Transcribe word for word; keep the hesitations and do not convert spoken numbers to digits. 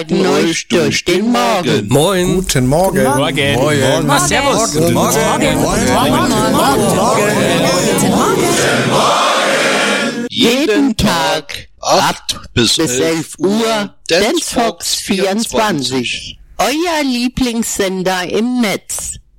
begleiten euch durch den Morgen. Moin. Guten Morgen. Morgen. Morgen. Morgen. Servus. Guten Morgen. Jeden Tag acht bis elf Uhr Dance Fox vierundzwanzig. Euer Lieblingssender im Netz.